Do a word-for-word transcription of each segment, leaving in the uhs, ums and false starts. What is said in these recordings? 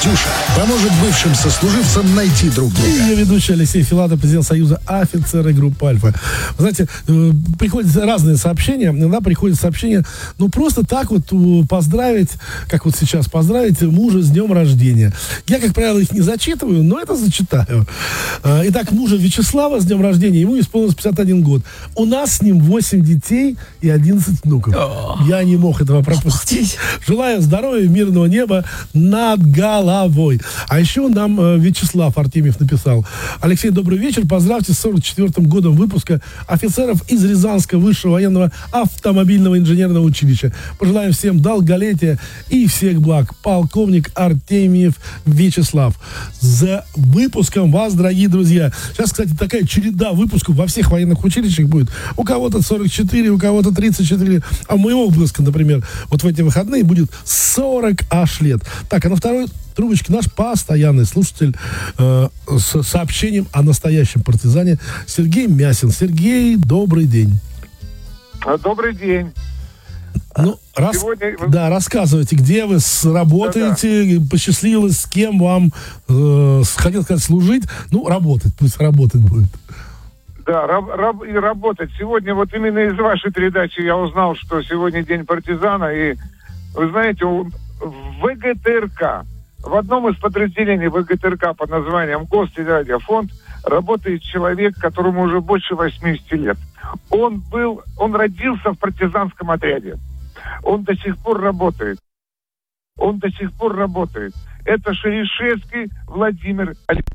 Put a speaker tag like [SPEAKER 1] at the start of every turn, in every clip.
[SPEAKER 1] «Катюша» поможет бывшим сослуживцам найти друг друга.
[SPEAKER 2] И я ведущий Алексей Филатов, президент Союза офицеры группы «Альфа». Вы знаете, приходят разные сообщения. Иногда приходят сообщения, ну, просто так вот поздравить, как вот сейчас, поздравить мужа с днем рождения. Я, как правило, их не зачитываю, но это зачитаю. Итак, мужа Вячеслава с днем рождения, ему исполнилось пятьдесят один год. У нас с ним восемь детей и одиннадцать внуков. Я не мог этого пропустить. Желаю здоровья, мирного неба над головой. А еще нам э, Вячеслав Артемьев написал: Алексей, добрый вечер. Поздравьте с сорок четвёртым годом выпуска офицеров из Рязанского высшего военного автомобильного инженерного училища. Пожелаем всем долголетия и всех благ. Полковник Артемьев Вячеслав. За выпуском вас, дорогие друзья. Сейчас, кстати, такая череда выпусков во всех военных училищах будет. У кого-то сорок четыре, у кого-то тридцать четыре. А у моего выпуска, например, вот в эти выходные будет сорок аж лет. Так, а на второй трубочке наш постоянный слушатель э, с сообщением о настоящем партизане Сергей Мясин. Сергей, добрый день.
[SPEAKER 3] Добрый день.
[SPEAKER 2] Ну, рас...
[SPEAKER 3] Сегодня...
[SPEAKER 2] да, рассказывайте, где вы работаете, да, да. Посчастливилось, с кем вам, э, хотел сказать, служить. Ну, работать, пусть работать будет.
[SPEAKER 3] Да, раб, раб, и работать. Сегодня вот именно из вашей передачи я узнал, что сегодня День партизана. И, вы знаете, в ВГТРК, в одном из подразделений ВГТРК под названием Гостелерадиофонд работает человек, которому уже больше восьмидесяти лет. Он был, он родился в партизанском отряде. Он до сих пор работает. Он до сих пор работает. Это Шерешевский Владимир Алексеевич.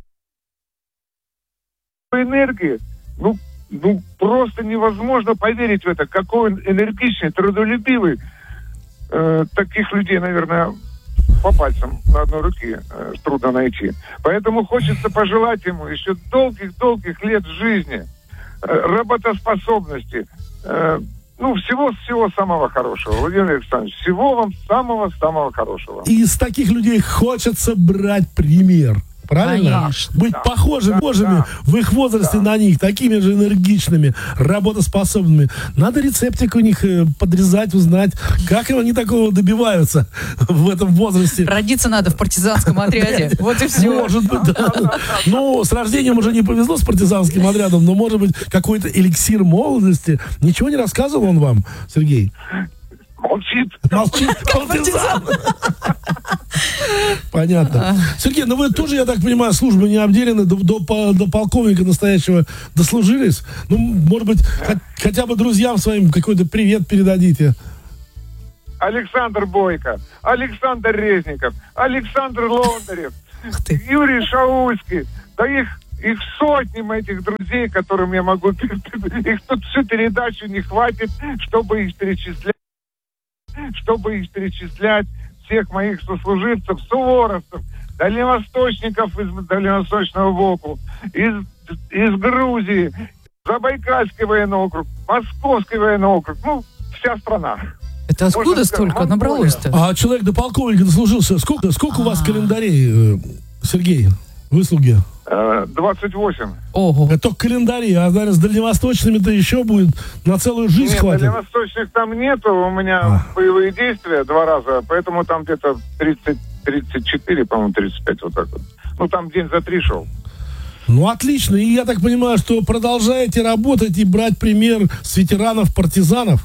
[SPEAKER 3] Энергии, ну, ну, просто невозможно поверить в это. Какой он энергичный, трудолюбивый. Э, таких людей, наверное, по пальцам на одной руке э, трудно найти. Поэтому хочется пожелать ему еще долгих-долгих лет жизни, э, работоспособности, э, ну, всего-всего самого хорошего. Владимир Александрович, всего вам самого-самого хорошего.
[SPEAKER 2] И из таких людей хочется брать пример. Правильно?
[SPEAKER 4] Конечно.
[SPEAKER 2] Быть
[SPEAKER 3] да,
[SPEAKER 2] похожими,
[SPEAKER 3] да,
[SPEAKER 2] похожими
[SPEAKER 3] да,
[SPEAKER 2] в их возрасте, да, на них, такими же энергичными, работоспособными. Надо рецептик у них подрезать, узнать, как они такого добиваются в этом возрасте.
[SPEAKER 4] Родиться надо в партизанском отряде. Вот и все.
[SPEAKER 2] Может быть, да. Ну, с рождением уже не повезло с партизанским отрядом, но, может быть, какой-то эликсир молодости. Ничего не рассказывал он вам, Сергей?
[SPEAKER 3] Молчит.
[SPEAKER 2] Молчит. Партизан. Понятно. Сергей, ну вы тоже, я так понимаю, службы не обделены, до, до, до полковника настоящего дослужились. Ну, может быть, хоть, хотя бы друзьям своим какой-то привет передадите.
[SPEAKER 3] Александр Бойко, Александр Резников, Александр Лондарев, Юрий Шаульский. Да их, их сотни этих друзей, которым я могу... Их тут всю передачу не хватит, чтобы их перечислять. Чтобы их перечислять, всех моих сослуживцев, суворовцев, дальневосточников из Дальневосточного ВОКу, из, из Грузии, Забайкальский военный округ, Московский военный округ, ну, вся страна.
[SPEAKER 4] Это откуда Можно столько сказать, набралось-то?
[SPEAKER 2] А человек до полковника дослужился. Сколько, сколько у вас календарей, Сергей, выслуги?
[SPEAKER 3] двадцать восемь.
[SPEAKER 4] Ого.
[SPEAKER 2] Это только календари, а, наверное, с дальневосточными-то еще будет на целую жизнь
[SPEAKER 3] Нет,
[SPEAKER 2] хватит.
[SPEAKER 3] дальневосточных там нету, у меня а. боевые действия два раза, поэтому там где-то тридцать, тридцать четыре, по-моему, тридцать пять, вот так вот. Ну, там день за три шел.
[SPEAKER 2] Ну, отлично. И я так понимаю, что продолжаете работать и брать пример с ветеранов-партизанов?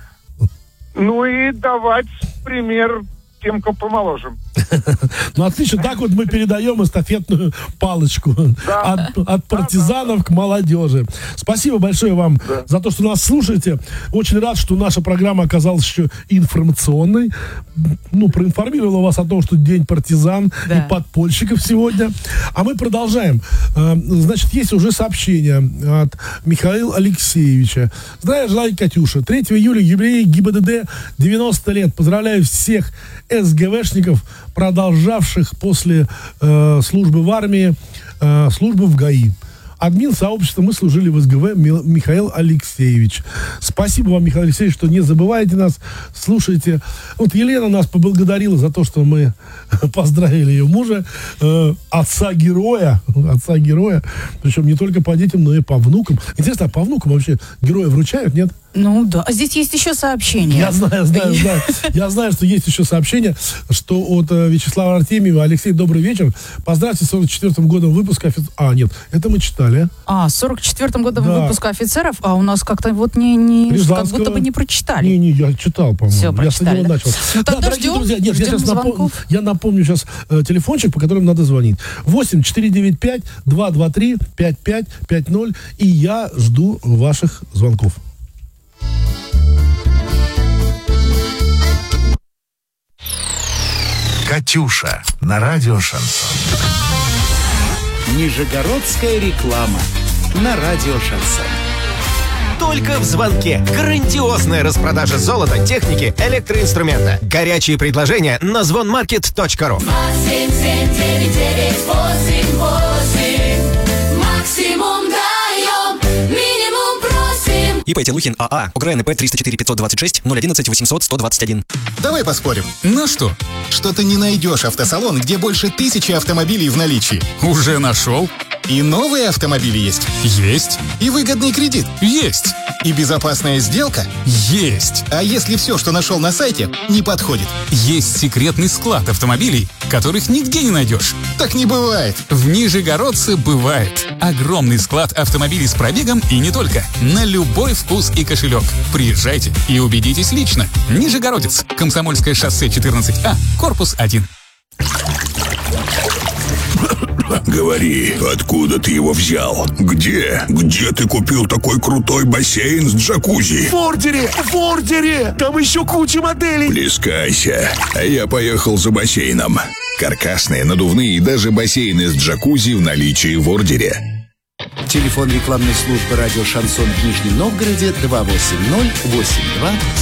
[SPEAKER 3] Ну, и давать пример тем, кто помоложе.
[SPEAKER 2] Ну, отлично. Так вот мы передаем эстафетную палочку
[SPEAKER 3] да.
[SPEAKER 2] от, от партизанов да, да. к молодежи. Спасибо большое вам да. за то, что нас слушаете. Очень рад, что наша программа оказалась еще информационной. Ну, проинформировала вас о том, что День партизан да. и подпольщиков сегодня. А мы продолжаем. Значит, есть уже сообщение от Михаила Алексеевича. Здравия желаю, Катюша. третьего июля юбилей ГИБДД девяносто лет. Поздравляю всех СГВшников, продолжавших после э, службы в армии, э, службу в ГАИ. Админ сообщества «Мы служили в СГВ» Михаил Алексеевич. Спасибо вам, Михаил Алексеевич, что не забываете нас, слушайте. Вот Елена нас поблагодарила за то, что мы поздравили ее мужа, э, отца-героя, отца-героя, причем не только по детям, но и по внукам. Интересно, а по внукам вообще героя вручают, нет?
[SPEAKER 4] Ну да. А здесь есть еще сообщение.
[SPEAKER 2] Я знаю, знаю, знаю. Я знаю, что есть еще сообщение, что от э, Вячеслава Артемьева. Алексей, добрый вечер. Поздравьте с сорок четвёртым годом выпуска офицеров. А, нет, это мы читали.
[SPEAKER 4] А, с сорок четвёртым годом
[SPEAKER 2] Да.
[SPEAKER 4] выпуска офицеров, а у нас как-то вот не, не как
[SPEAKER 2] Рязанского.
[SPEAKER 4] будто бы не прочитали.
[SPEAKER 2] Не, не, я читал, по-моему.
[SPEAKER 4] Всё,
[SPEAKER 2] я с
[SPEAKER 4] прочитали,
[SPEAKER 2] него
[SPEAKER 4] да?
[SPEAKER 2] начал.
[SPEAKER 4] Ну, тогда
[SPEAKER 2] дорогие
[SPEAKER 4] ждем,
[SPEAKER 2] друзья, нет, я,
[SPEAKER 4] ждем
[SPEAKER 2] сейчас напом-
[SPEAKER 4] звонков.
[SPEAKER 2] я напомню сейчас э, телефончик, по которому надо звонить. восемь четыреста девяносто пять двести двадцать три пятьдесят пять пятьдесят. И я жду ваших звонков.
[SPEAKER 1] «Катюша» на радио «Шансон».
[SPEAKER 5] Нижегородская реклама на радио «Шансон».
[SPEAKER 6] Только в звонке. Грандиозная распродажа золота, техники, электроинструмента. Горячие предложения на звонмаркет точка ру.
[SPEAKER 7] семь семь девять девять восемь восемь. Максимум даем, минимум просим.
[SPEAKER 8] ИП Телухин АА. УГРНП триста четыре пятьсот двадцать шесть ноль одиннадцать восемьсот сто двадцать один.
[SPEAKER 9] Давай поспорим.
[SPEAKER 10] На что?
[SPEAKER 9] Что ты не найдешь автосалон, где больше тысячи автомобилей в наличии.
[SPEAKER 10] Уже нашел?
[SPEAKER 9] И новые автомобили есть.
[SPEAKER 10] Есть.
[SPEAKER 9] И выгодный кредит.
[SPEAKER 10] Есть.
[SPEAKER 9] И безопасная сделка.
[SPEAKER 10] Есть.
[SPEAKER 9] А если все, что нашел на сайте, не подходит?
[SPEAKER 10] Есть секретный склад автомобилей, которых нигде не найдешь.
[SPEAKER 9] Так не бывает.
[SPEAKER 10] В Нижегородце бывает. Огромный склад автомобилей с пробегом и не только. На любой вкус и кошелек. Приезжайте и убедитесь лично. Нижегородец. Комсомольское шоссе четырнадцать А, корпус один.
[SPEAKER 11] Говори, откуда ты его взял? Где? Где ты купил такой крутой бассейн с джакузи?
[SPEAKER 12] В ордере! В ордере! Там еще куча моделей!
[SPEAKER 11] Плескайся, а я поехал за бассейном. Каркасные, надувные и даже бассейны с джакузи в наличии в ордере.
[SPEAKER 5] Телефон рекламной службы радио «Шансон» в Нижнем Новгороде два восемь ноль восемь два